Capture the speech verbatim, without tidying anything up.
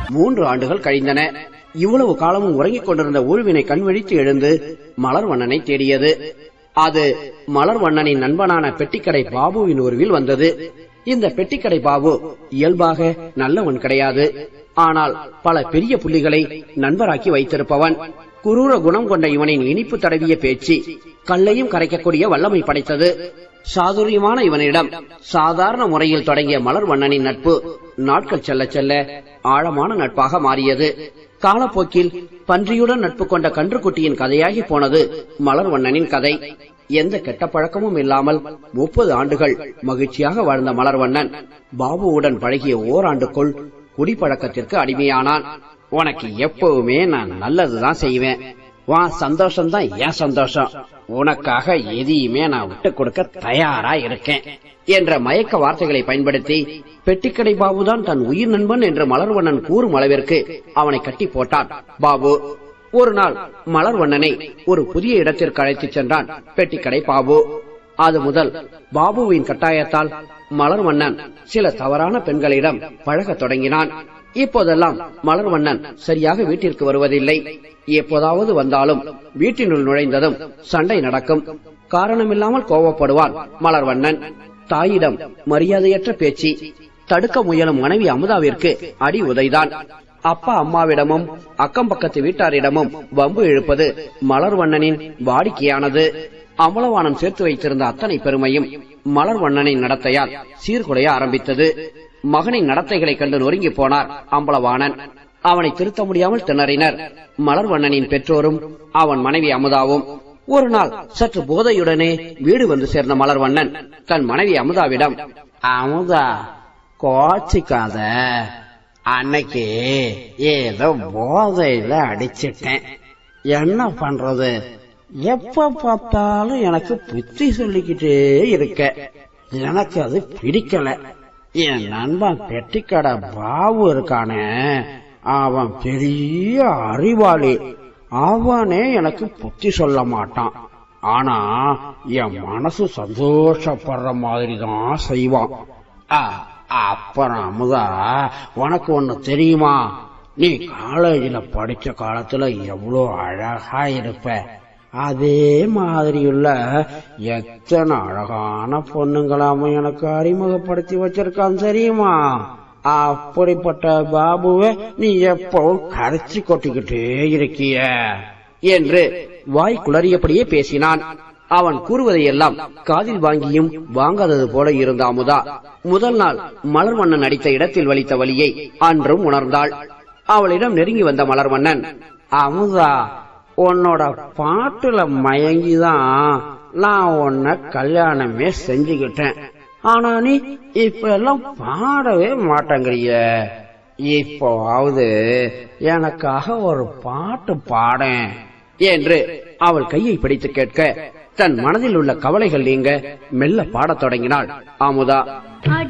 மூன்று ஆண்டுகள் கழிந்தன. இவ்வளவு காலமும் உறங்கிக் கொண்டிருந்த ஊழ்வினை கண்விழித்து எழுந்து மலர்வண்ணனை தேடியது. அது மலர்வண்ணனின் நண்பனான பெட்டிக்கடை பாபுவின் உருவில் வந்தது. இந்த பெட்டிக்கடை பாபு இயல்பாக நல்லவன் கிடையாது. ஆனால் பல பெரிய புள்ளிகளை நண்பராக்கி வைத்திருப்பவன். குரூர குணம் கொண்ட இவனின் இனிப்பு தடவிய பேச்சு கல்லையும் கரைக்கக்கூடிய வல்லமை படைத்தது. சாதுரியமான இவனிடம் சாதாரண முறையில் தொடங்கிய மலர்வண்ணனின் நட்பு நாட்கள் செல்ல செல்ல ஆழமான நட்பாக மாறியது. காலப்போக்கில் பன்றியுடன் நட்பு கொண்ட கன்றுக்குட்டியின் கதையாகி போனது மலர்வண்ணனின் கதை. எந்த கெட்ட பழக்கமும் இல்லாமல் முப்பது ஆண்டுகள் மகிழ்ச்சியாக வாழ்ந்த மலர்வண்ணன் பாபுவுடன் பழகிய ஓராண்டுக்குள் குடிப்பழக்கத்திற்கு அடிமையானான். உனக்கு எப்பவுமே நான் நல்லதுதான் செய்வேன், உன் சந்தோஷம்தான் என் சந்தோஷம், உனக்காக எதையுமே நான் விட்டு கொடுக்க தயாரா இருக்கேன் என்ற மயக்க வார்த்தைகளை பயன்படுத்தி பெட்டிக்கடை பாபுதான் தன் உயிர் நண்பன் என்று மலர்வண்ணன் கூறும் அளவிற்கு அவனை கட்டி போட்டான் பாபு. ஒரு நாள் மலர்வண்ணனை ஒரு புதிய இடத்திற்கு அழைத்துச் சென்றான் பெட்டிக்கடை பாபு. அது முதல் பாபுவின் கட்டாயத்தால் மலர்வண்ணன் சில தவறான பெண்களிடம் பழகத் தொடங்கினான். இப்போதெல்லாம் மலர்வண்ணன் சரியாக வீட்டிற்கு வருவதில்லை. எப்போதாவது வந்தாலும் வீட்டினுள் நுழைந்ததும் சண்டை நடக்கும். காரணமில்லாமல் கோபப்படுவான் மலர்வண்ணன். தாயிடம் மரியாதையற்ற பேச்சு, தடுக்க முயலும் மனைவி அமுதாவிற்கு அடி உதைதான். அப்பா அம்மாவிடமும் அக்கம் பக்கத்து வீட்டாரிடமும் வம்பு இழுப்பது மலர்வண்ணனின் வாடிக்கையானது. அமலவாணன் சேர்த்து வைத்திருந்த அத்தனை பெருமையும் மலர்வண்ணனின் நடத்தையால் சீர்குலைய ஆரம்பித்தது. மகனின் நடத்தைகளை கண்டு நொறுங்கி போனார் அம்பலவாணன். அவனை திருத்த முடியாமல் திணறினர் மலர்வண்ணனின் பெற்றோரும் அவன் மனைவி அமுதாவும். ஒரு நாள் சற்று போதையுடனே வீடு வந்து சேர்ந்த மலர்வண்ணன் தன் மனைவி அமுதாவிடம், அமுதா கோச்சிக்காத, அன்னைக்கு ஏதோ போதையில அடிச்சிட்டேன், என்ன பண்றது, எப்ப பார்த்தாலும் எனக்கு புத்தி சொல்லிக்கிட்டே இருக்க, எனக்கு அது பிடிக்கல. என் நண்பன் பெட்டிக்கடை பாபு இருக்கானே, அவன் பெரிய அறிவாளி, அவனே எனக்கு புத்தி சொல்ல மாட்டான். ஆனா என் மனசு சந்தோஷப்படுற மாதிரி தான் செய்வான். அப்புறம் அமுதா, உனக்கு ஒண்ணு தெரியுமா, நீ காலேஜில படிச்ச காலத்துல எவ்வளோ அழகா இருப்ப, அதே மாதிரியுள்ள எத்தனை அழகான பொண்ணுங்களாம எனக்கு அறிமுகப்படுத்தி வச்சிருக்கான் தெரியுமா. அப்படிப்பட்ட பாபுவை நீ எப்பவும் கரைச்சி கொட்டிக்கிட்டே இருக்கிய என்று வாய் குளறியபடியே பேசினான். அவன் கூறுவதையெல்லாம் காதில் வாங்கியும் வாங்காதது போல இருந்த அமுதா முதல் நாள் மலர்வண்ணன் அடித்த இடத்தில் வலித்த வலியை அன்றும் உணர்ந்தாள். அவளிடம் நெருங்கி வந்த மலர்வண்ணன், அமுதா, உன்னோட பாட்டுல மயங்கிதான் நான் உன்னை கல்யாணமே செஞ்சுக்கிட்டேன். ஆனா நீ இப்ப எல்லாம் பாடவே மாட்டேங்கிறிய, இப்போவாவது எனக்காக ஒரு பாட்டு பாடேன் என்று அவள் கையை பிடித்து கேட்க தன் மனதில் உள்ள கவலைகள் நீங்க மெல்ல பாடத் தொடங்கினாள் அமுதா.